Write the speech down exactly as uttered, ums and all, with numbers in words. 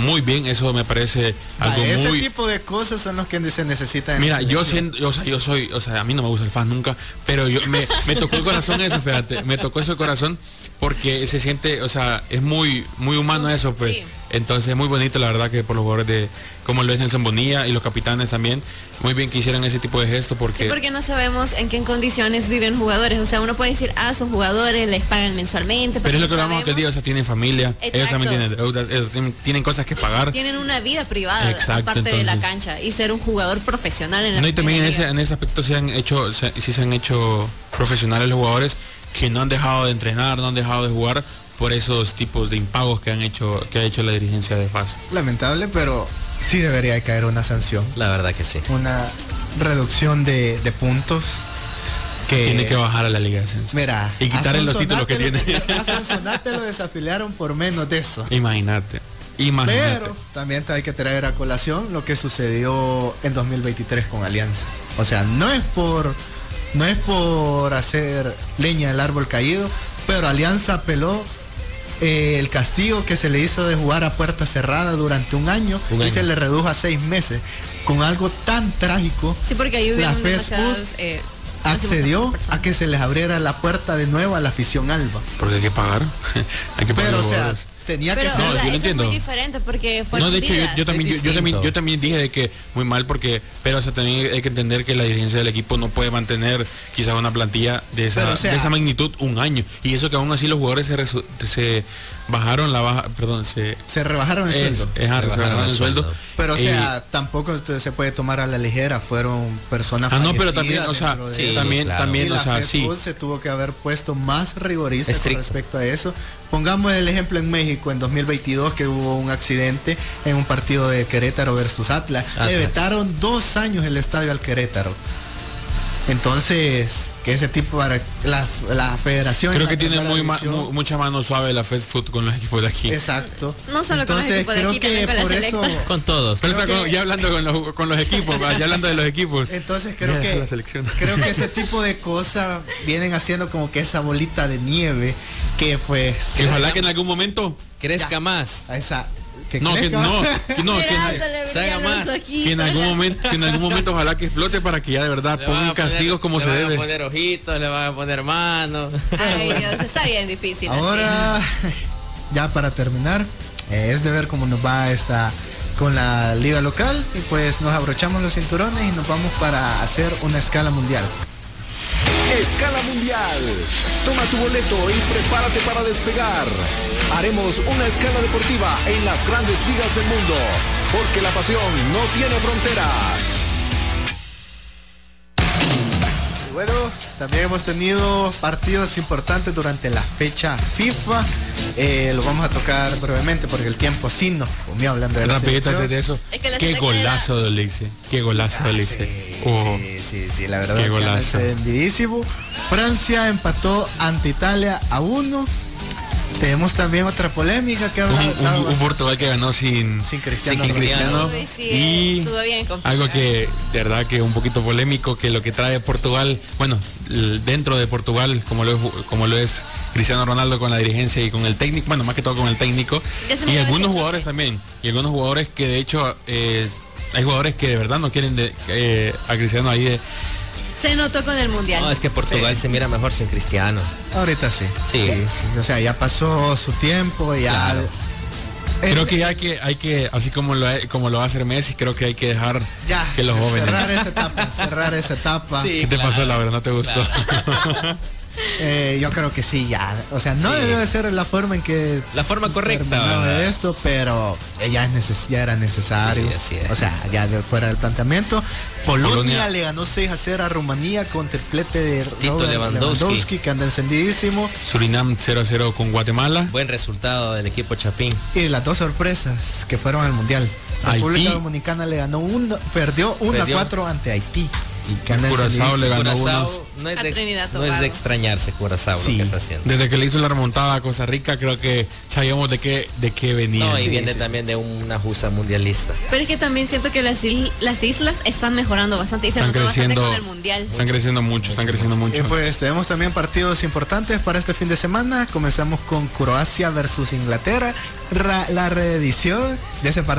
muy bien, eso me parece algo ah, ese muy... Ese tipo de cosas son los que se necesitan. Mira, yo siento, o sea, yo soy, o sea, a mí no me gusta el F A S nunca, pero yo me, me tocó el corazón eso, fíjate, me tocó ese corazón porque se siente, o sea, es muy, muy humano eso, pues. Sí. Entonces es muy bonito, la verdad, que por los jugadores de, como lo es Nelson Bonilla y los capitanes también, muy bien que hicieran ese tipo de gestos porque... Sí, porque no sabemos en qué condiciones viven jugadores, o sea, uno puede decir, ah, son jugadores, les pagan mensualmente. Pero es lo que hablamos aquel día, o sea, tienen familia, Exacto. ellos también tienen deudas, ellos tienen, tienen cosas que pagar. Tienen una vida privada, Exacto, aparte entonces, de la cancha, y ser un jugador profesional en la No, y también en liga. ese, en ese aspecto se han hecho, se, sí se han hecho profesionales los jugadores que no han dejado de entrenar, no han dejado de jugar por esos tipos de impagos que han hecho, que ha hecho la dirigencia de F A S. Lamentable, pero sí debería caer una sanción. La verdad que sí. Una reducción de, de puntos. Que tiene que bajar a la Liga de Ascenso. Mira, y quitarle los títulos que tiene. A Sonsonate lo desafiliaron por menos de eso. Imagínate. Imagínate. Pero también hay que traer a colación lo que sucedió en dos mil veintitrés con Alianza. O sea, no es por no es por hacer leña del árbol caído, pero Alianza apeló eh, el castigo que se le hizo de jugar a puerta cerrada durante un año, un y año. se le redujo a seis meses con algo tan trágico. Sí, porque ahí la FESFUT eh, accedió a que se les abriera la puerta de nuevo a la afición Alba. Porque hay que pagar. hay que pagar pero o sea, jugadores. tenía pero, que ser. O sea, no, yo lo eso entiendo. Es muy diferente porque fue no, de hecho, yo, yo, también, yo, yo, también, yo también dije de que muy mal porque, pero o sea, también hay que entender que la dirigencia del equipo no puede mantener quizás una plantilla de esa, pero, o sea, de esa magnitud un año. Y eso que aún así los jugadores se, resu, se bajaron la baja, perdón, se, se rebajaron el es, sueldo. Es, se, se rebajaron el sueldo. sueldo. Pero o sea, eh, tampoco se puede tomar a la ligera, fueron personas Ah, no, pero también, o sea, de sí, también, claro. también, y o sea, la sí. se tuvo que haber puesto más rigorista con respecto a eso. Pongamos el ejemplo en México en dos mil veintidós que hubo un accidente en un partido de Querétaro versus Atlas. Atlas. Le vetaron dos años el estadio al Querétaro. Entonces, que ese tipo para la, la federación. Creo que tiene muy, ma, mu, mucha mano suave la FESFUT con los equipos de aquí. Exacto. No solo Entonces, con los equipos de aquí, creo que por eso. Con todos. Pero o sea, con, ya hablando con los, con los equipos, ya hablando de los equipos. Entonces creo que creo que ese tipo de cosas vienen haciendo como que esa bolita de nieve que pues. Que ojalá que en algún momento crezca ya. más. Esa. Que no, que no, que no, que se haga más. Que en algún momento, que en algún momento ojalá que explote para que ya de verdad pongan castigos como se debe. Le van a poner ojitos, le van a poner manos. Ay, Dios, está bien difícil. Ahora, así. ya para terminar, eh, es de ver cómo nos va esta con la liga local y pues nos abrochamos los cinturones y nos vamos para hacer una escala mundial. Escala Mundial. Toma tu boleto y prepárate para despegar. Haremos una escala deportiva en las grandes ligas del mundo, porque la pasión no tiene fronteras. Y bueno, también hemos tenido partidos importantes durante la fecha FIFA. Eh, lo vamos a tocar brevemente porque el tiempo sí nos comió hablando de la selección. de eso. Es que qué golazo de Olise. Qué golazo de Olise. Sí, oh. sí, sí, sí, la verdad qué que golazo. Envidísimo. Francia empató ante Italia a uno. Tenemos también otra polémica que un, un, un Portugal que ganó sin, sin Cristiano, sin Cristiano. Uy, sí, y bien algo que de verdad que un poquito polémico, que lo que trae Portugal, bueno, dentro de Portugal, como lo es, como lo es Cristiano Ronaldo con la dirigencia y con el técnico, bueno, más que todo con el técnico, y algunos jugadores también, y algunos jugadores que de hecho eh, hay jugadores que de verdad no quieren de, eh, a Cristiano ahí de, se notó con el mundial. No, es que Portugal sí. se mira mejor sin Cristiano. Ahorita sí. Sí. sí. O sea, ya pasó su tiempo, ya. Claro. Creo que hay que, hay que, así como lo, como lo va a hacer Messi, creo que hay que dejar ya, que los jóvenes. Cerrar esa etapa, cerrar esa etapa. Sí, ¿qué claro. te pasó, Laura? ¿No te gustó? Claro. Eh, yo creo que sí, ya. O sea, no sí. debe ser la forma en que. La forma correcta. De esto, pero ya, es neces ya era necesario. Sí, es. O sea, ya de fuera del planteamiento. Polonia, Polonia le ganó seis a cero a Rumanía con triplete de Tito Robert Lewandowski. Lewandowski, que anda encendidísimo. Surinam cero a cero con Guatemala. Buen resultado del equipo Chapín. Y las dos sorpresas que fueron al Mundial. República Dominicana le ganó uno, perdió uno a cuatro ante Haití. Que anda en Curazao silicio. le ganó Curazao unos. no es, A de, ex- Trinidad no es Tobago. de extrañarse Curazao Sí. lo que está haciendo. Desde que le hizo la remontada a Costa Rica, creo que sabíamos de qué, de qué venía. No, y Sí, viene sí, también de una justa mundialista. Pero es que también siento que las, il- las islas están mejorando bastante y se Están notó bastante creciendo. con el mundial. Están creciendo mucho, están creciendo mucho. Y pues tenemos también partidos importantes para este fin de semana. Comenzamos con Croacia versus Inglaterra, ra- la reedición de ese partido.